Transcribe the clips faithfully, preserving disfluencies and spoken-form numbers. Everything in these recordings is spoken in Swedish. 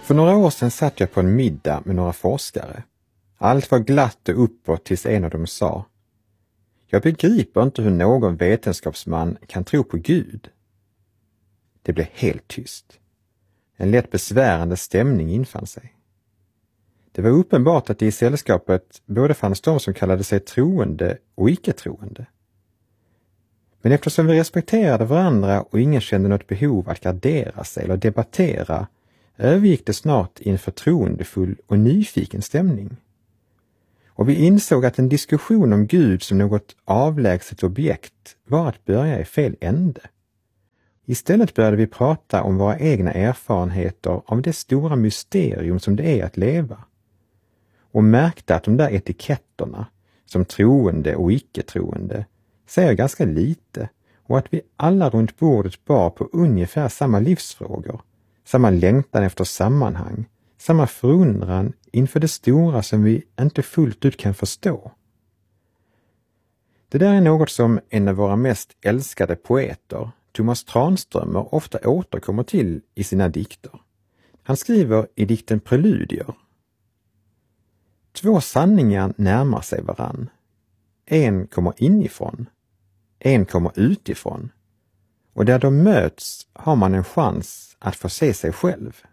För några år sedan satt jag på en middag med några forskare. Allt var glatt och uppåt tills en av dem sa: "Jag begriper inte hur någon vetenskapsman kan tro på Gud." Det blev helt tyst. En lätt besvärande stämning infann sig. Det var uppenbart att det i sällskapet både fanns de som kallade sig troende och icke-troende. Men eftersom vi respekterade varandra och ingen kände något behov att gardera sig eller debattera, övergick det snart i en förtroendefull och nyfiken stämning. Och vi insåg att en diskussion om Gud som något avlägset objekt var att börja i fel ände. Istället började vi prata om våra egna erfarenheter av det stora mysterium som det är att leva. Och märkte att de där etiketterna, som troende och icke-troende, säger ganska lite, och att vi alla runt bordet bar på ungefär samma livsfrågor, samma längtan efter sammanhang, samma förundran inför det stora som vi inte fullt ut kan förstå. Det där är något som en av våra mest älskade poeter, Thomas Tranströmer, ofta återkommer till i sina dikter. Han skriver i dikten Preludier: "Två sanningar närmar sig varann. En kommer inifrån, en kommer utifrån. Och där de möts har man en chans att få se sig själv."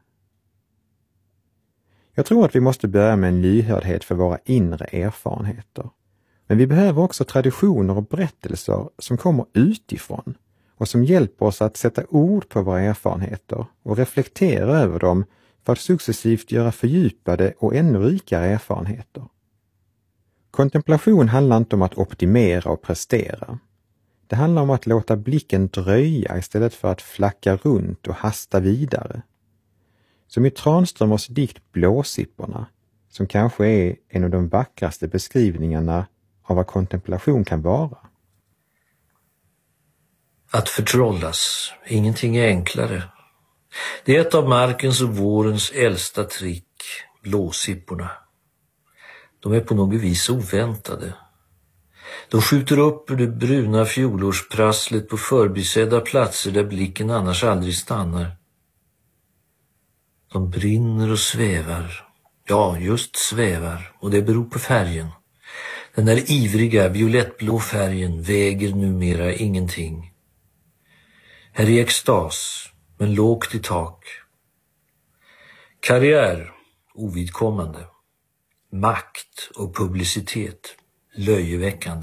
Jag tror att vi måste börja med en lyhördhet för våra inre erfarenheter. Men vi behöver också traditioner och berättelser som kommer utifrån och som hjälper oss att sätta ord på våra erfarenheter och reflektera över dem för att successivt göra fördjupade och ännu rikare erfarenheter. Kontemplation handlar inte om att optimera och prestera. Det handlar om att låta blicken dröja istället för att flacka runt och hasta vidare. Som i Tranströmers dikt Blåsipporna, som kanske är en av de vackraste beskrivningarna av vad kontemplation kan vara. Att förtrollas, ingenting är enklare. Det är ett av markens och vårens äldsta trick, blåsipporna. De är på något vis oväntade. De skjuter upp ur det bruna fjolårsprasslet på förbisedda platser där blicken annars aldrig stannar. De brinner och svävar. Ja, just svävar, och det beror på färgen. Den där ivriga violettblå färgen väger numera ingenting. Här är extas, men lågt i tak. Karriär, ovidkommande. Makt och publicitet, löjeväckande.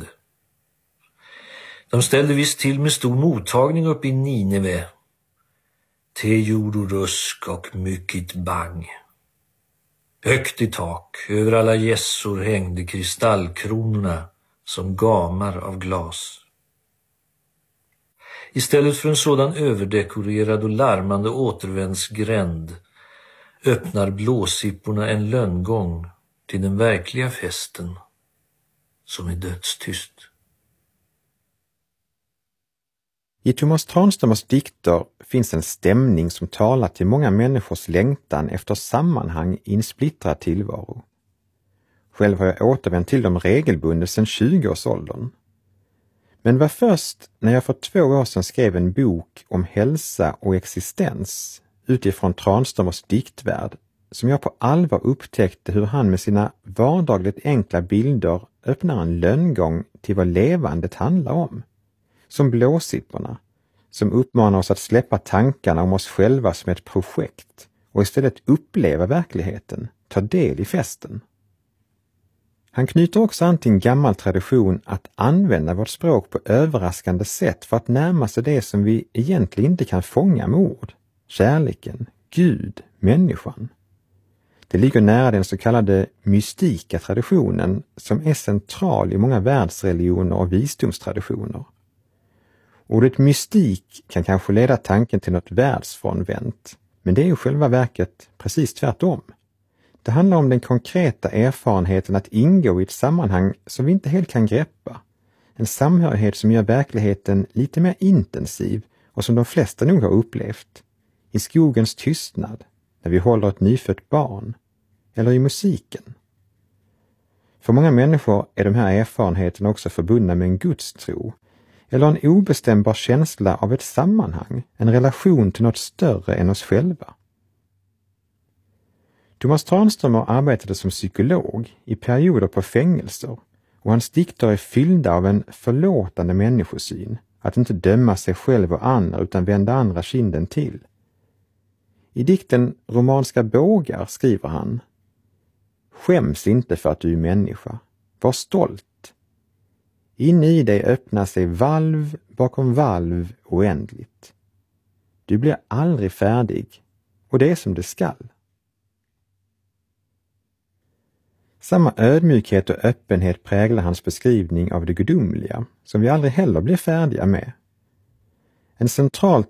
De ställde visst till med stor mottagning upp i Nineve. Te jord och rusk och mycket bang. Högt i tak, över alla gässor hängde kristallkronorna som gamar av glas. Istället för en sådan överdekorerad och larmande återvändsgränd öppnar blåsipporna en lönngång till den verkliga festen som är dödstyst. I Thomas Tranströmers dikter finns en stämning som talar till många människors längtan efter sammanhang i en splittrad tillvaro. Själv har jag återvänt till dem regelbundet sedan tjugo-årsåldern. Men var först när jag för två år sedan skrev en bok om hälsa och existens utifrån Tranströmers diktvärld som jag på allvar upptäckte hur han med sina vardagligt enkla bilder öppnar en lönngång till vad levandet handlar om. Som blåsipporna, som uppmanar oss att släppa tankarna om oss själva som ett projekt och istället uppleva verkligheten, ta del i festen. Han knyter också an till en gammal tradition att använda vårt språk på överraskande sätt för att närma sig det som vi egentligen inte kan fånga med ord. Kärleken, Gud, människan. Det ligger nära den så kallade mystika traditionen som är central i många världsreligioner och visdomstraditioner. Ordet mystik kan kanske leda tanken till något världsfrånvänt, men det är ju själva verket precis tvärtom. Det handlar om den konkreta erfarenheten att ingå i ett sammanhang som vi inte helt kan greppa. En samhörighet som gör verkligheten lite mer intensiv och som de flesta nog har upplevt. I skogens tystnad, när vi håller ett nyfött barn, eller i musiken. För många människor är de här erfarenheterna också förbundna med en gudstro, eller en obestämbar känsla av ett sammanhang, en relation till något större än oss själva. Thomas Tranströmer arbetade som psykolog i perioder på fängelser och hans dikter är fyllda av en förlåtande människosyn, att inte döma sig själv och andra utan vända andra kinden till. I dikten Romanska bågar skriver han: Skäms inte för att du är människa, var stolt. Inne i dig öppnar sig valv bakom valv oändligt. Du blir aldrig färdig och det är som det skall. Samma ödmjukhet och öppenhet präglar hans beskrivning av det gudomliga, som vi aldrig heller blir färdiga med. En central